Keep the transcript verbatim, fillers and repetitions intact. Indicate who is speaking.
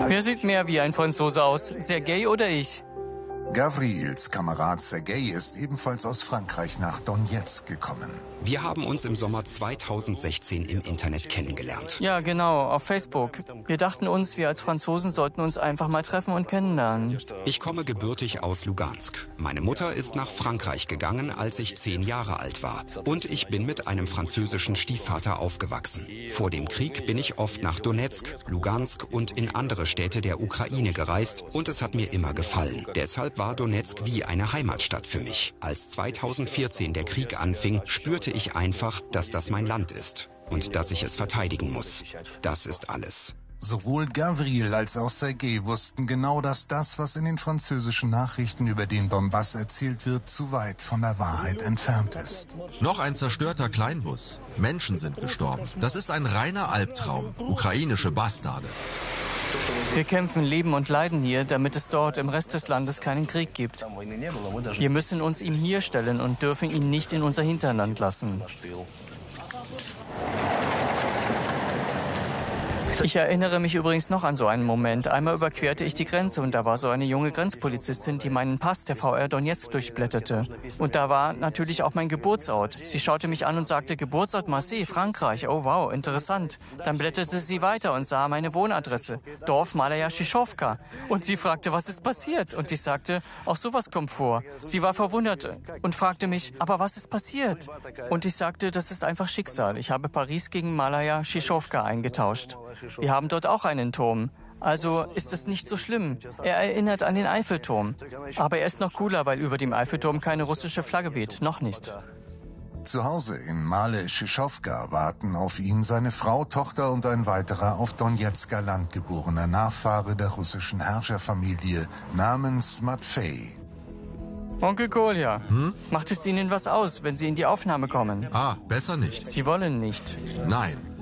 Speaker 1: Wer sieht mehr wie ein Franzose aus? Sergei oder ich?
Speaker 2: Gavriils Kamerad Sergei ist ebenfalls aus Frankreich nach Donezk gekommen.
Speaker 3: Wir haben uns im Sommer zweitausendsechzehn im Internet kennengelernt.
Speaker 1: Ja, genau, auf Facebook. Wir dachten uns, wir als Franzosen sollten uns einfach mal treffen und kennenlernen.
Speaker 3: Ich komme gebürtig aus Lugansk. Meine Mutter ist nach Frankreich gegangen, als ich zehn Jahre alt war. Und ich bin mit einem französischen Stiefvater aufgewachsen. Vor dem Krieg bin ich oft nach Donezk, Lugansk und in andere Städte der Ukraine gereist und es hat mir immer gefallen. Deshalb war Donezk wie eine Heimatstadt für mich. Als zweitausendvierzehn der Krieg anfing, spürte ich einfach, dass das mein Land ist und dass ich es verteidigen muss. Das ist alles.
Speaker 2: Sowohl Gavril als auch Sergei wussten genau, dass das, was in den französischen Nachrichten über den Donbass erzählt wird, zu weit von der Wahrheit entfernt ist.
Speaker 4: Noch ein zerstörter Kleinbus. Menschen sind gestorben. Das ist ein reiner Albtraum. Ukrainische Bastarde.
Speaker 1: Wir kämpfen, leben und leiden hier, damit es dort im Rest des Landes keinen Krieg gibt. Wir müssen uns ihm hier stellen und dürfen ihn nicht in unser Hinterland lassen. Ich erinnere mich übrigens noch an so einen Moment. Einmal überquerte ich die Grenze und da war so eine junge Grenzpolizistin, die meinen Pass der V R Donezk durchblätterte. Und da war natürlich auch mein Geburtsort. Sie schaute mich an und sagte, Geburtsort Marseille, Frankreich. Oh wow, interessant. Dann blätterte sie weiter und sah meine Wohnadresse. Dorf Malaya Schischowka. Und sie fragte, was ist passiert? Und ich sagte, auch sowas kommt vor. Sie war verwundert und fragte mich, aber was ist passiert? Und ich sagte, das ist einfach Schicksal. Ich habe Paris gegen Malaya Schischowka eingetauscht. Wir haben dort auch einen Turm. Also ist es nicht so schlimm. Er erinnert an den Eiffelturm. Aber er ist noch cooler, weil über dem Eiffelturm keine russische Flagge weht. Noch nicht.
Speaker 2: Zu Hause in Male Schischowka warten auf ihn seine Frau, Tochter und ein weiterer auf Donezker Land geborener Nachfahre der russischen Herrscherfamilie namens Matvei.
Speaker 1: Onkel Kolja, hm? Macht es Ihnen was aus, wenn Sie in die Aufnahme kommen?
Speaker 4: Ah, besser nicht.
Speaker 1: Sie wollen nicht.
Speaker 4: Nein.